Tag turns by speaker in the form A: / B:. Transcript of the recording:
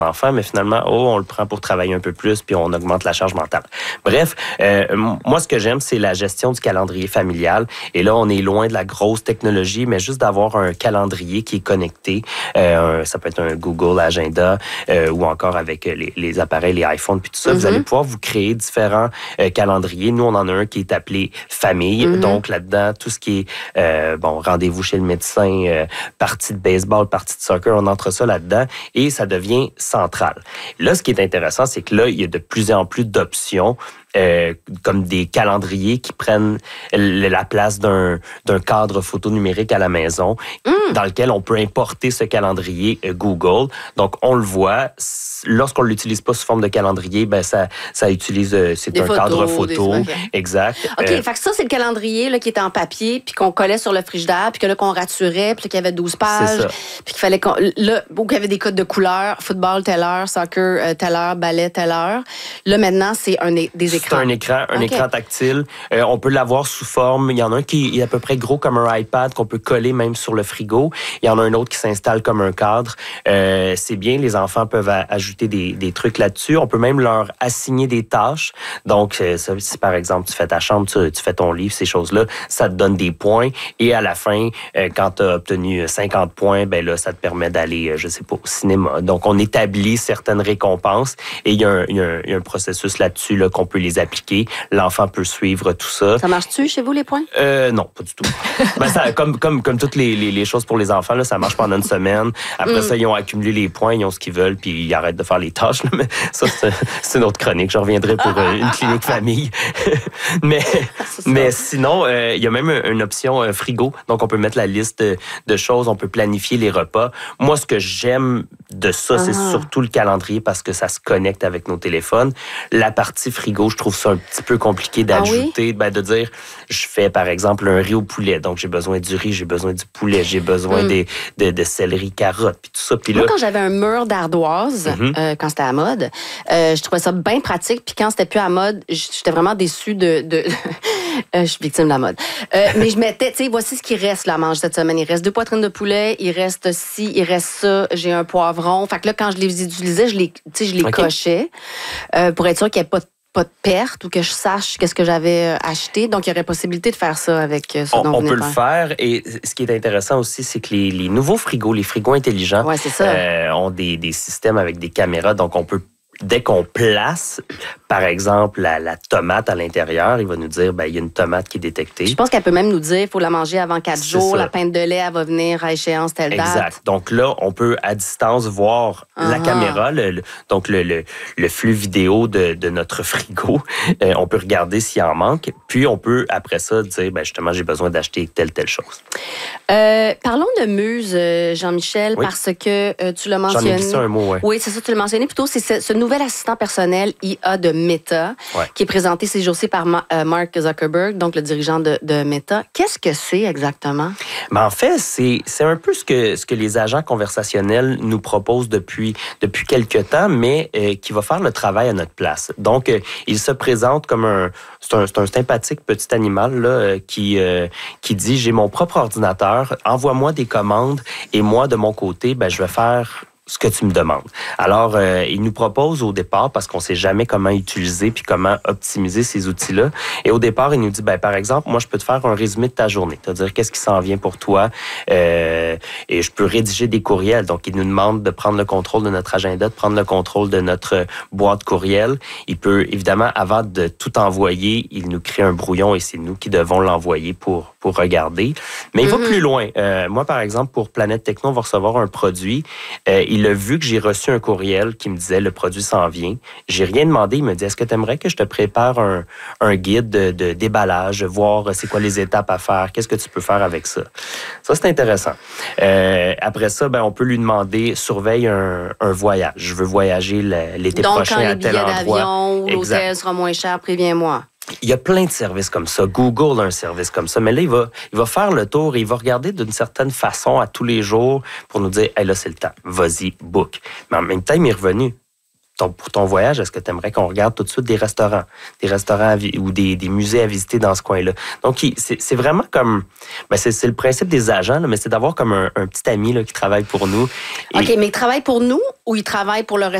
A: enfant, mais finalement, on le prend pour travailler un peu plus, puis on augmente la charge mentale. Bref, moi, ce que j'aime, c'est la gestion du calendrier familial. Et là, on est loin de la grosse technologie, mais juste d'avoir un calendrier qui est connecté. Ça peut être un Google Agenda ou encore avec les appareils, les iPhones, puis tout ça. Vous allez pouvoir vous créer différents calendriers. Nous, on en a un qui est appelé Famille. Donc, là-dedans, tout ce qui est, rendez-vous chez le médecin, partie de baseball, partie de soccer, on entre ça là-dedans et ça devient central. Là, ce qui est intéressant, c'est que là, il y a de plus en plus d'options comme des calendriers qui prennent la place d'un cadre photo numérique à la maison dans lequel on peut importer ce calendrier Google. Donc, on le voit. Lorsqu'on ne l'utilise pas sous forme de calendrier, ben ça utilise... c'est un cadre photo. Exact.
B: OK, fait que ça, c'est le calendrier là, qui était en papier puis qu'on collait sur le frigidaire puis que là, qu'on raturait puis qu'il y avait 12 pages puis qu'il fallait qu'il y avait des codes de couleurs, football, telle heure, soccer, telle heure, ballet, telle heure. Là, maintenant, c'est des écrans.
A: C'est un écran tactile. On peut l'avoir sous forme. Il y en a un qui est à peu près gros comme un iPad qu'on peut coller même sur le frigo. Il y en a un autre qui s'installe comme un cadre. C'est bien, les enfants peuvent ajouter des trucs là-dessus. On peut même leur assigner des tâches. Donc, si par exemple, tu fais ta chambre, tu fais ton livre, ces choses-là, ça te donne des points. Et à la fin, quand tu as obtenu 50 points, ben là, ça te permet d'aller, je sais pas, au cinéma. Donc, on établit certaines récompenses et il y a un processus là-dessus là, qu'on peut les appliquer. L'enfant peut suivre tout ça.
B: Ça marche-tu chez vous, les points?
A: Non, pas du tout. Comme toutes les choses pour les enfants, là, ça marche pendant une semaine. Après ça, ils ont accumulé les points, ils ont ce qu'ils veulent, puis ils arrêtent de faire les tâches. Là. Mais ça, c'est une autre chronique. Je reviendrai pour une clinique famille. mais sinon, il y a même une option frigo. Donc, on peut mettre la liste de choses, on peut planifier les repas. Moi, ce que j'aime de ça, c'est surtout le calendrier parce que ça se connecte avec nos téléphones. La partie frigo, je trouve ça un petit peu compliqué d'ajouter, de dire, je fais par exemple un riz au poulet, donc j'ai besoin du riz, j'ai besoin du poulet, j'ai besoin de céleri, carottes, puis tout ça. Puis là,
B: moi, quand j'avais un mur d'ardoise, quand c'était à mode, je trouvais ça bien pratique, puis quand c'était plus à mode, j'étais vraiment déçue de... je suis victime de la mode. Mais je mettais, tu sais, voici ce qui reste là, à manger cette semaine. Il reste 2 poitrines de poulet, il reste ci, il reste ça, j'ai un poivron. Fait que là, quand je les utilisais, je les cochais pour être sûr qu'il n'y ait pas de perte ou que je sache qu'est-ce que j'avais acheté. Donc, il y aurait possibilité de faire ça avec ce dont
A: on peut le faire. Et ce qui est intéressant aussi, c'est que les nouveaux frigos, les frigos intelligents, ont des systèmes avec des caméras. Donc, on peut, dès qu'on place, par exemple, la tomate à l'intérieur, il va nous dire, il y a une tomate qui est détectée.
B: Je pense qu'elle peut même nous dire, il faut la manger avant 4 jours, la pinte de lait, elle va venir à échéance telle date.
A: Exact. Donc là, on peut, à distance, voir la caméra, donc le flux vidéo de notre frigo. On peut regarder s'il en manque. Puis, on peut, après ça, dire, justement, j'ai besoin d'acheter telle chose.
B: Parlons de Muse, Jean-Michel, parce que tu l'as mentionné.
A: J'en ai glissé un mot,
B: Oui, c'est ça, tu l'as mentionné. Plutôt, c'est ce nouvel assistant personnel IA de Meta, qui est présenté ces jours-ci par Mark Zuckerberg, donc le dirigeant de Meta. Qu'est-ce que c'est exactement?
A: En fait, c'est un peu ce que les agents conversationnels nous proposent depuis quelques temps, mais qui va faire le travail à notre place. Donc, il se présente comme c'est un sympathique petit animal là, qui dit, j'ai mon propre ordinateur, envoie-moi des commandes et moi, de mon côté, je vais faire ce que tu me demandes. Alors, il nous propose au départ, parce qu'on ne sait jamais comment utiliser puis comment optimiser ces outils-là, et au départ, il nous dit, par exemple, moi, je peux te faire un résumé de ta journée, c'est-à-dire qu'est-ce qui s'en vient pour toi, et je peux rédiger des courriels. Donc, il nous demande de prendre le contrôle de notre agenda, de prendre le contrôle de notre boîte courriel. Il peut, évidemment, avant de tout envoyer, il nous crée un brouillon et c'est nous qui devons l'envoyer pour regarder. Mais il va plus loin. Moi, par exemple, pour Planète Techno, on va recevoir un produit. Il a vu que j'ai reçu un courriel qui me disait « le produit s'en vient ». J'ai rien demandé. Il me dit « est-ce que tu aimerais que je te prépare un guide de déballage, voir c'est quoi les étapes à faire, qu'est-ce que tu peux faire avec ça ». Ça, c'est intéressant. Après ça, on peut lui demander « surveille un voyage. Je veux voyager l'été prochain à tel endroit ».
B: Donc, quand les billets d'avion ou l'hôtel sera moins cher, préviens-moi.
A: Il y a plein de services comme ça. Google a un service comme ça. Mais là, il va faire le tour et il va regarder d'une certaine façon à tous les jours pour nous dire hey, là, c'est le temps. Vas-y, book. Mais en même temps, il m'est revenu. pour ton voyage, est-ce que tu aimerais qu'on regarde tout de suite des restaurants ou des musées à visiter dans ce coin-là? Donc, c'est vraiment comme... Ben c'est le principe des agents, là, mais c'est d'avoir comme un petit ami là, qui travaille pour nous.
B: OK, mais il travaille pour nous ou il travaille pour le